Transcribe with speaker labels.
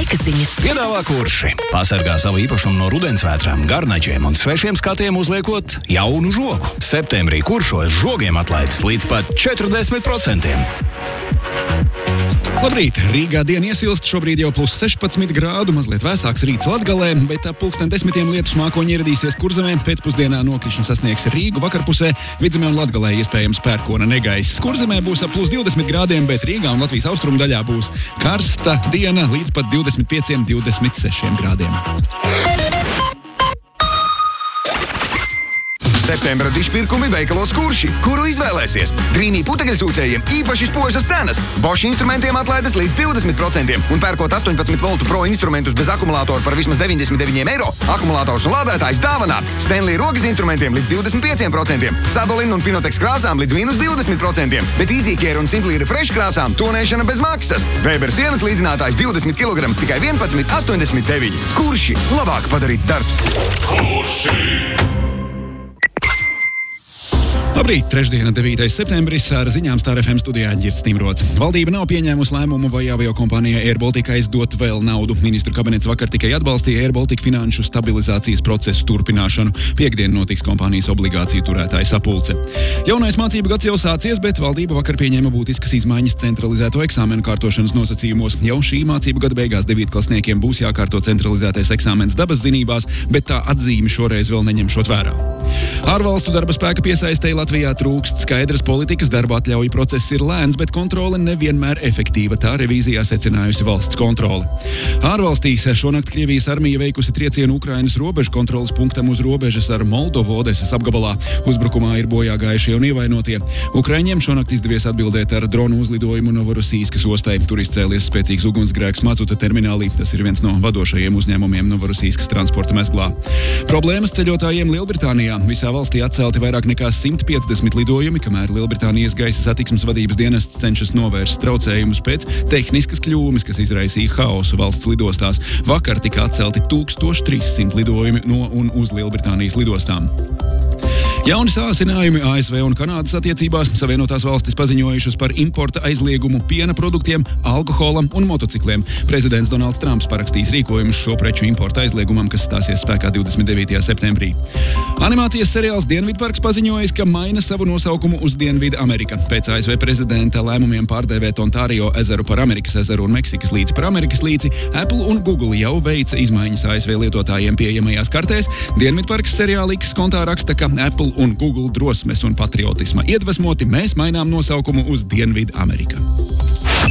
Speaker 1: Laika ziņas.
Speaker 2: Piedāvā Kurši. Pasargā savu īpašumu no rudensvētrām, garnaģiem un svešiem skatiem uzliekot jaunu žogu. Septembrī Kuršos žogiem atlaides līdz pat 40%.
Speaker 3: Labrīt! Rīgā diena iesilst, šobrīd jau plus 16 grādu, mazliet vēsāks rīts Latgalē, bet ap 10:00 lietus mākoņi ieradīsies Kurzemē, pēcpusdienā nokrišņi sasniegs Rīgu, vakarpusē Vidzemē un Latgalē iespējams pērkona negaiss. Kurzemē būs ap plus 20 grādiem, bet Rīgā un Latvijas austrumu daļā būs karsta diena līdz pat 25–26 grādiem.
Speaker 4: Septembra dišpirkumi veikalos Kurši, kuru izvēlēsies. Drīmī putekļsūcējiem īpaši spožas cenas. Bosch instrumentiem atlaides līdz 20% un pērkot 18 voltu pro instrumentus bez akumulātoru par vismaz 99 eiro. Akumulātors un lādētājs dāvanā. Stanley rokas instrumentiem līdz 25%. Sadolin un Pinotex krāsām līdz -20%. Bet EasyCare un Simply Refresh krāsām tonēšana bez maksas. Weber sienas līdzinātājs 20 kg tikai 11,89. Kurši labāk padarīts darbs.
Speaker 5: Kurši!
Speaker 3: Labrīt, trešdiena, 9. septembris, ar ziņām Star FM studijā Ģirds Timrods. Valdība nav pieņēmusi lēmumu, vai aviokompānija Air Baltica aizdot vēl naudu. Ministru kabinets vakar tikai atbalstīja Air Baltica finanšu stabilizācijas procesu turpināšanu. Piektdien notiks kompānijas obligāciju turētāja sapulce. Jaunais mācību gads jau sācies, bet valdība vakar pieņēma būtiskas izmaiņas centralizēto eksāmenu kārtošanas nosacījumos. Jau šī mācību gada beigās 9-klasniekiem būs jākārto centralizētais eksāmens dabas zinībās, bet tā atzīme šoreiz vēl neņemšot vērā. Ārvalstu darba spēka piesaistei Latvijā trūkst skaidras politikas, darba atļauju process ir lēns, bet kontrole nevienmēr efektīva, tā revīzijā secinājusi valsts kontrole. Ārvalstīs šonakt Krievijas armija veikusi triecienu Ukrainas robežu kontroles punktam uz robežas ar Moldovu Odesas apgabalā. Uzbrukumā ir bojā gājušie un ievainotie. Ukraiņiem šonakt izdevies atbildēt ar dronu uzlidojumu Novorosīskas ostai. Tur izcēlies spēcīgs ugunsgrēks mazuta terminālī. Tas ir viens no vadošajiem uzņēmumiem Novorosīskas transporta mezglā. Problēmas ceļotājiem Lielbritānijā. Visā valstī atcelti vairāk nekā 150 lidojumi, kamēr Lielbritānijas gaisa satiksmes vadības dienests cenšas novērst traucējumus pēc tehniskas kļūmes, kas izraisīja haosu valsts lidostās. Vakar tika atcelti 1300 lidojumi no un uz Lielbritānijas lidostām. Jauni sāsinājumi ASV un Kanādas attiecībās. Savienotās valstis paziņojušas par importa aizliegumu piena produktiem, alkoholam un motocikliem. Prezidents Donalds Trumps parakstīs rīkojumus šo preču importa aizliegumam, kas stāsies spēkā 29. septembrī. Animācijas seriāls Dienvidparks paziņojis, ka maina savu nosaukumu uz Dienvidu Amerika. Pēc ASV prezidenta lēmumiem pārdēvēt Ontārio ezeru par Amerikas ezeru un Meksikas līci par Amerikas līci, Apple un Google jau veica izmaiņas ASV lietotājiem pieejamajās kartēs. Dienvidparks seriāla X kontā raksta, ka Apple un Google drosmes un patriotisma iedvesmoti mēs mainām nosaukumu uz Dienvidu Amerika.